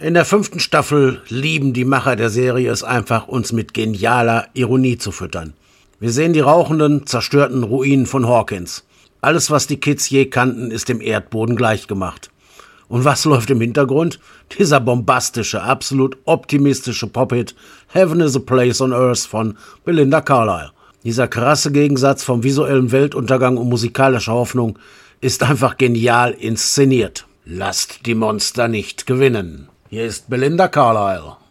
In der 5. Staffel lieben die Macher der Serie es einfach, uns mit genialer Ironie zu füttern. Wir sehen die rauchenden, zerstörten Ruinen von Hawkins. Alles, was die Kids je kannten, ist dem Erdboden gleichgemacht. Und was läuft im Hintergrund? Dieser bombastische, absolut optimistische Pop-Hit Heaven is a Place on Earth von Belinda Carlisle. Dieser krasse Gegensatz vom visuellen Weltuntergang und musikalischer Hoffnung ist einfach genial inszeniert. Lasst die Monster nicht gewinnen. Hier ist Belinda Carlisle.